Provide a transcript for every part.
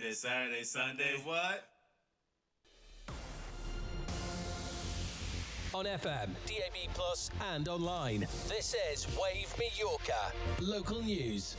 Friday, Saturday, Sunday, what? On FM, DAB+, and online. This is Wave Mallorca. Local news.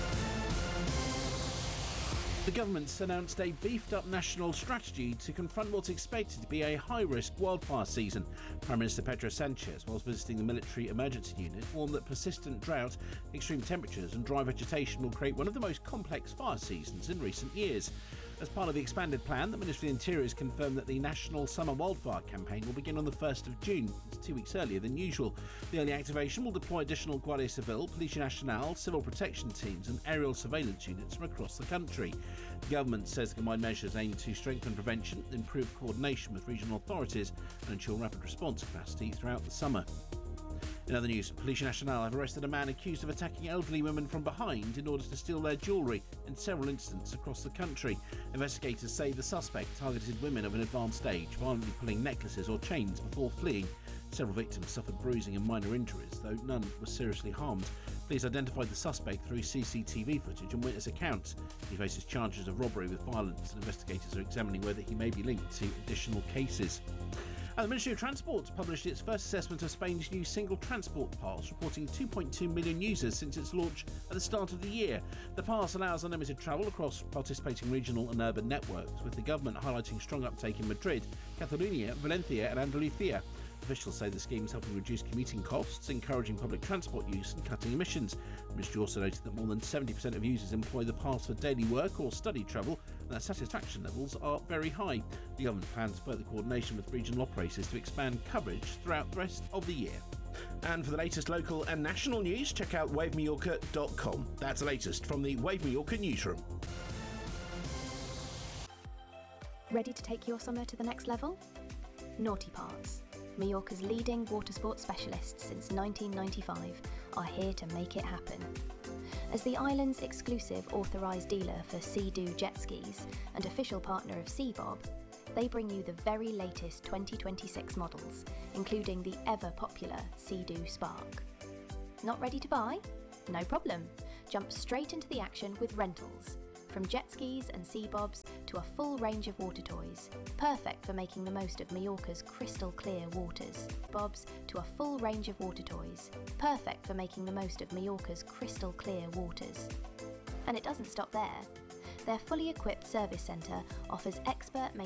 The government's announced a beefed-up national strategy to confront what's expected to be a high-risk wildfire season. Prime Minister Pedro Sanchez, whilst visiting the military emergency unit, warned that persistent drought, extreme temperatures and dry vegetation will create one of the most complex fire seasons in recent years. As part of the expanded plan, the Ministry of the Interior has confirmed that the National Summer Wildfire Campaign will begin on the 1st of June. It's 2 weeks earlier than usual. The early activation will deploy additional Guardia Civil, Policia Nacional, civil protection teams and aerial surveillance units from across the country. The government says the combined measures aim to strengthen prevention, improve coordination with regional authorities and ensure rapid response capacity throughout the summer. In other news, Policia Nacional have arrested a man accused of attacking elderly women from behind in order to steal their jewellery in several incidents across the country. Investigators say the suspect targeted women of an advanced age, violently pulling necklaces or chains before fleeing. Several victims suffered bruising and minor injuries, though none were seriously harmed. Police identified the suspect through CCTV footage and witness accounts. He faces charges of robbery with violence, and investigators are examining whether he may be linked to additional cases. And the Ministry of Transport published its first assessment of Spain's new single transport pass, reporting 2.2 million users since its launch at the start of the year. The pass allows unlimited travel across participating regional and urban networks, with the government highlighting strong uptake in Madrid, Catalonia, Valencia and Andalusia. Officials say the scheme is helping reduce commuting costs, encouraging public transport use and cutting emissions. The Ministry also noted that more than 70% of users employ the pass for daily work or study travel, and their satisfaction levels are very high. The government plans further coordination with regional operators to expand coverage throughout the rest of the year. And for the latest local and national news, check out wavemallorca.com. That's the latest from the Wave Mallorca newsroom. Ready to take your summer to the next level? Naughty Parts, Mallorca's leading water sports specialists since 1995, are here to make it happen. As the island's exclusive authorised dealer for Sea-Doo jet skis and official partner of Seabob, they bring you the very latest 2026 models, including the ever-popular Sea-Doo Spark. Not ready to buy? No problem. Jump straight into the action with rentals. From jet skis and Seabobs to a full range of water toys, perfect for making the most of Mallorca's crystal clear waters. Bobs to a full range of water toys, perfect for making the most of Mallorca's crystal clear waters. And it doesn't stop there. Their fully equipped service centre offers expert